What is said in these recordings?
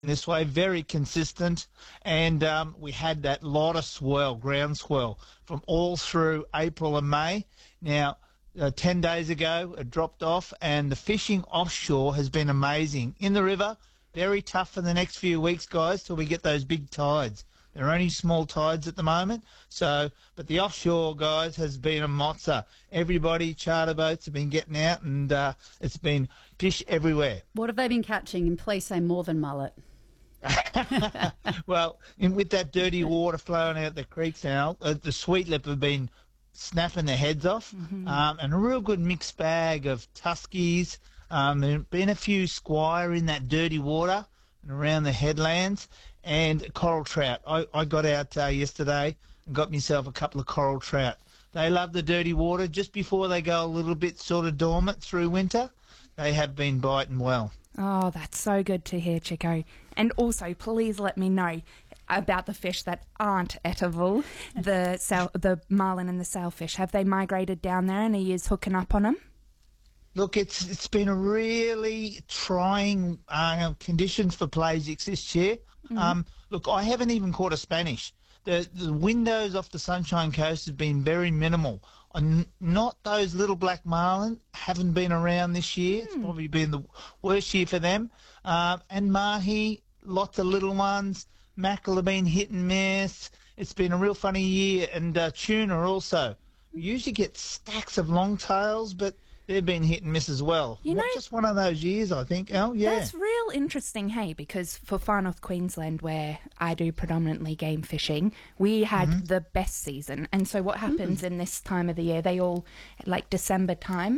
this way, very consistent, and we had that lot of swell, ground swell, from all through April and May. Now, 10 days ago, it dropped off, and the fishing offshore has been amazing. In the river, very tough for the next few weeks, guys, till we get those big tides. There are only small tides at the moment, but the offshore, guys, has been a mozza. Everybody, charter boats have been getting out, and it's been fish everywhere. What have they been catching? And please say more than mullet. Well, with that dirty water flowing out the creeks now, the sweet lip have been snapping their heads off, and a real good mixed bag of tuskies. There have been a few squire in that dirty water and around the headlands, and coral trout. I got out yesterday and got myself a couple of coral trout. They love the dirty water. Just before they go a little bit sort of dormant through winter, they have been biting well. Oh, that's so good to hear, Chico. And also, please let me know about the fish that aren't edible, the marlin and the sailfish. Have they migrated down there and are you hooking up on them? Look, it's been a really trying conditions for pelagics this year. Look, I haven't even caught a Spanish. The windows off the Sunshine Coast have been very minimal. Not those little black marlin haven't been around this year. It's probably been the worst year for them. And mahi, lots of little ones. Mackerel have been hit and miss. It's been a real funny year. And tuna also. We usually get stacks of longtails, but they've been hit and miss as well. Just one of those years, I think. Oh, yeah. That's real interesting, hey, because for Far North Queensland, where I do predominantly game fishing, we had the best season. And so what happens in this time of the year, they all, like December time,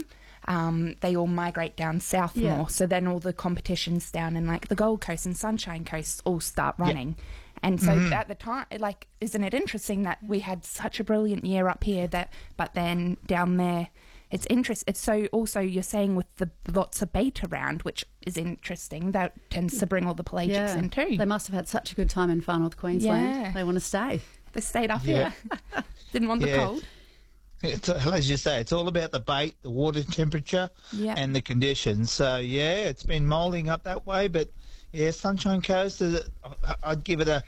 they all migrate down south more. So then all the competitions down in like the Gold Coast and Sunshine Coast all start running. Yep. And so at the time, like, isn't it interesting that we had such a brilliant year up here but then down there, it's interesting. It's so also you're saying with the lots of bait around, which is interesting. That tends to bring all the pelagics in too. They must have had such a good time in Far North Queensland. Yeah. They want to stay. They stayed up here. Didn't want the cold. It's, as you say, it's all about the bait, the water temperature, and the conditions. So, it's been moulding up that way. But, Sunshine Coast, I'd give it a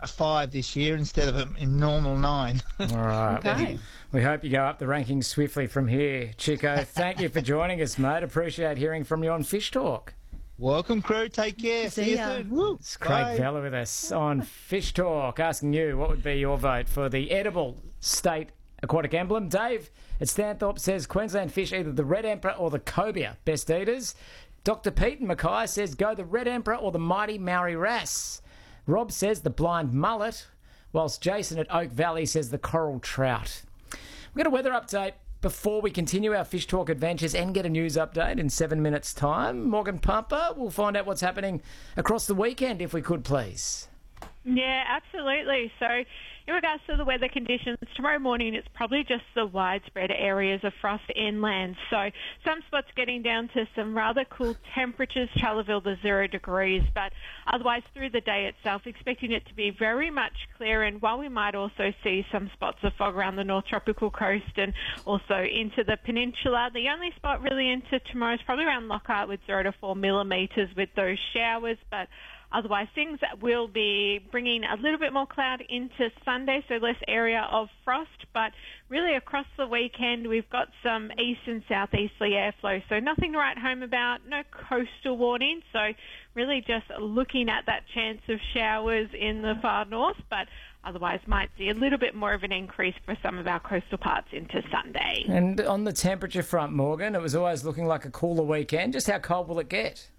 5 this year instead of a normal 9. All right. Okay. We hope you go up the rankings swiftly from here. Chico, thank you for joining us, mate. Appreciate hearing from you on Fish Talk. Welcome, crew. Take care. See you soon. Woo. It's Craig Vella with us on Fish Talk, asking you what would be your vote for the edible state aquatic emblem. Dave at Stanthorpe says Queensland fish, either the Red Emperor or the cobia, best eaters. Dr. Pete and Mackay says go the Red Emperor or the mighty Maori wrasse. Rob says the blind mullet, whilst Jason at Oak Valley says the coral trout. We've got a weather update before we continue our Fish Talk adventures and get a news update in 7 minutes' time. Morgan Pumper, we'll find out what's happening across the weekend, if we could, please. Yeah, absolutely. So in regards to the weather conditions, tomorrow morning it's probably just the widespread areas of frost inland. So some spots getting down to some rather cool temperatures, Charleville to 0 degrees, but otherwise through the day itself, expecting it to be very much clear. And while we might also see some spots of fog around the North Tropical Coast and also into the peninsula, the only spot really into tomorrow is probably around Lockhart with 0 to 4 millimetres with those showers, but otherwise, things will be bringing a little bit more cloud into Sunday, so less area of frost. But really across the weekend, we've got some east and southeasterly airflow, so nothing to write home about, no coastal warning. So really just looking at that chance of showers in the far north, but otherwise might see a little bit more of an increase for some of our coastal parts into Sunday. And on the temperature front, Morgan, it was always looking like a cooler weekend. Just how cold will it get?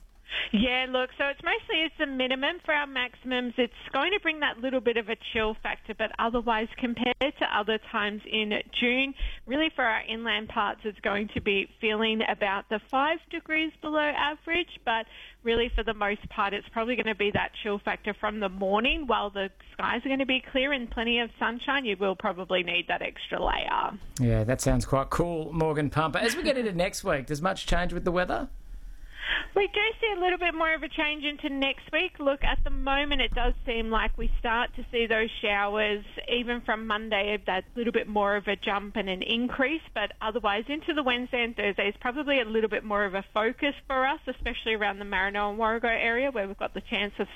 Yeah, look, so it's a minimum for our maximums. It's going to bring that little bit of a chill factor, but otherwise compared to other times in June, really for our inland parts, it's going to be feeling about the 5 degrees below average, but really for the most part, it's probably going to be that chill factor from the morning. While the skies are going to be clear and plenty of sunshine, you will probably need that extra layer. Yeah, that sounds quite cool, Morgan Pumper. As we get into next week, does much change with the weather? We do see a little bit more of a change into next week. Look, at the moment it does seem like we start to see those showers, even from Monday, that little bit more of a jump and an increase, but otherwise into the Wednesday and Thursday is probably a little bit more of a focus for us, especially around the Marino and Warrego area where we've got the chance of